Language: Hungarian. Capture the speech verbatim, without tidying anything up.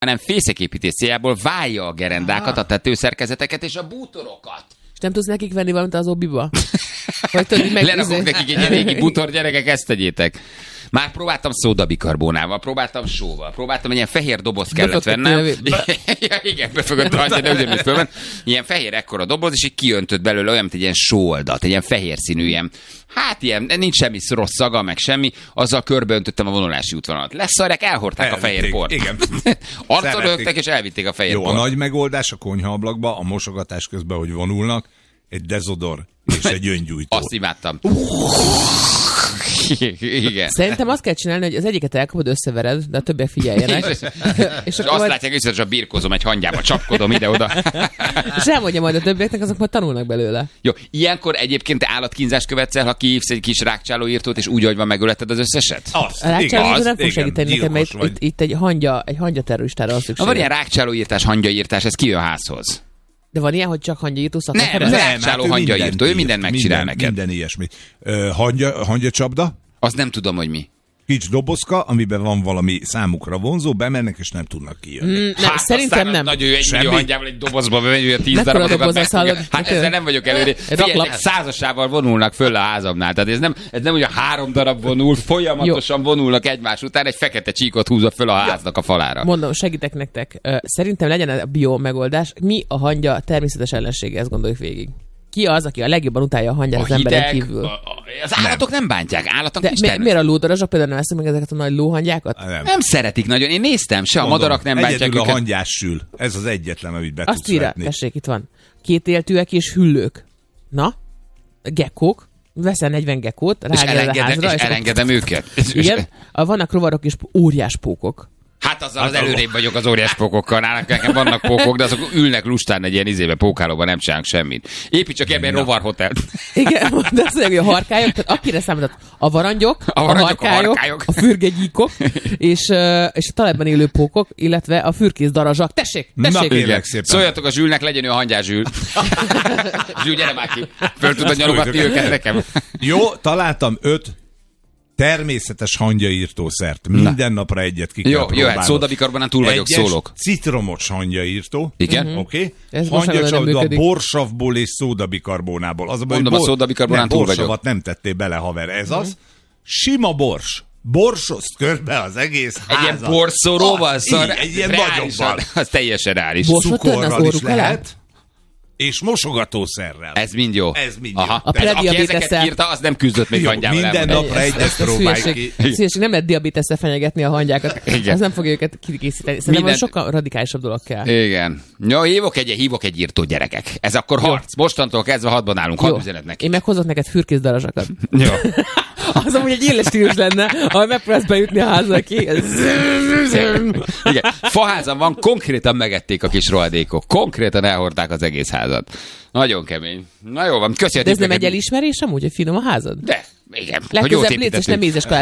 hanem fészeképítés céljából válja a gerendákat, a tetőszerkezeteket és a bútorokat. És nem tudsz nekik venni valamit az obiba? Vagy tudod, meg... Lerakok nekik egy régi bútor, gyerekek, ezt tegyétek. Már próbáltam szódabikarbónával, próbáltam sóval, próbáltam, egy ilyen fehér doboz kellett vennem. Ja, igen, befogott rajta, de ugyanúgy fölment. Ilyen fehér ekkora doboz, és így kiöntött belőle olyan, mint egy ilyen sóoldat, egy ilyen fehér színű, ilyen, hát ilyen, nincs semmi rossz szaga, meg semmi, azzal körbeöntöttem a vonulási útvonalat. Leszarják, elhordták elvitték, a fehér port. Igen. Arcon rögtek, és elvitték a fehér Jó, port. A nagy megoldás a konyhaablakba, a mosogatás közben, hogy vonulnak, egy dezodor és egy öngyújtó. Azt imádtam. Igen. Szerintem azt kell csinálni, hogy az egyiket elkapod, összevered, de a többiek figyeljenek. és, és azt majd... látják, hogy a birkozom egy hangyába, csapkodom ide-oda. És elmondja majd a többieknek, azok majd tanulnak belőle. Jó, ilyenkor egyébként állatkínzást követsz el, ha kihívsz egy kis rákcsálóírtót, és úgy, hogy van, megöleted az összeset? Azt, a rákcsálóírtó nem fog segíteni nekem, mert itt, itt egy hangya, egy hangya terroristára van szükség. Van ilyen rákcsálóírtás, hangyaírtás, ez kijön házhoz. De van ilyen, hogy csak hangyaírtó szakember? Nem, nem, rákcsáló hangyaírtó, ő mindent megcsinál minden, neked. Minden ilyesmi. Uh, hangya, hangyacsapda? Azt nem tudom, hogy mi. Kicsi dobozka, amiben van valami számukra vonzó, bemennek és nem tudnak kijönni. Mm, nem, hát szerintem nem. Nagy ő egy millió hangyával egy dobozba bemegy, hogy tíz darabokat megfogja. Hát ezzel nem vagyok előre. Figyelj, százasával vonulnak föl a házamnál. Tehát ez nem, ez nem, hogy a három darab vonul, folyamatosan Jó. vonulnak egymás után, egy fekete csíkot húzza föl a háznak a falára. Mondom, segítek nektek. Szerintem legyen a bio megoldás. Mi a hangya természetes ellensége, ezt gondoljuk végig. Ki az, aki a legjobban utálja a hangyát az emberen kívül? A, a, az állatok nem, nem bántják, állatok de mi, miért a lódarazsok például nem eszünk meg ezeket a nagy lóhangyákat? Nem. nem szeretik nagyon, én néztem, se Mondom, a madarak nem bántják őket. Egyedül a hangyás sül, ez az egyetlen, amit be Azt tudsz írja, vetni. tessék, itt van. Kétéltűek és hüllők. Na? Gekkók. Veszel negyven gekkót, ráged a házra. És elengedem és őket. Igen, vannak rovarok és óriás pókok. Hát azzal az előrébb vagyok az óriás pókokkal. Nálunk nekem vannak pókok, de azok ülnek lustán egy ilyen izébe, pókálóban, nem csinálnak semmit. Építs csak ebben rovarhotel. Igen, de azt mondja, hogy a harkályok, tehát akire számított a varangyok, a, varangyok, a harkályok, a, harkályok. a fürgegyíkok, és, és a talajban élő pókok, illetve a fürkész darazsak. Tessék, tessék! Na, szépen. Szóljatok a Zsülnek, legyen ő a hangyás Zsül. Zsül, gyere már ki. Föl tudod nyalogatni őket nekem. Jó, találtam öt természetes hangyaírtószert. Minden Na. napra egyet ki kell Jó, próbálnod. jöhet, szódabikarbonán túl vagyok, Egyes szólok. citromos hangyaírtó. Igen. Mm-hmm. Oké. Okay. Hangyacsapda borsavból és szódabikarbónából. Az a baj, Mondom, bor... a szódabikarbonán túl vagyok. Borsavat nem tettél bele, haver. Ez mm-hmm. az. Sima bors. Borsoszt körbe az egész házat. Egy ilyen borszoróval, szar... Egy ilyen nagyobbal. Az teljesen reális. Cukorral is lehet. És mosogatószerrel. Ez mind jó. Ez mind Aha. jó. A prediabétesszel... Aki ezeket írta, az nem küzdött még hangyával. Minden napra egyet próbálj ki. Szíveség, nem lehet diabétesszel fenyegetni a hangyákat. Igen. Az nem fogja őket kikészíteni. Szerintem Minden... sokkal radikálisabb dolog kell. Igen. Jó, hívok egy, hívok egy írtó, gyerekek. Ez akkor harc. Jó. Mostantól kezdve hadban állunk. Hadd üzenet neki. Én meg hozok neked fürkész darazsakat. Jó. Az amúgy egy éles stílus lenne, ahol megpróbálsz bejutni a házra ki. Igen. Faházam van, konkrétan megették a kis rohadékok. Konkrétan elhordták az egész házat. Nagyon kemény. Na jó van, köszönjük. De ez nem egy elismerés amúgy, hogy finom a házad? De, igen. Legközelebb létsz, és nem mézes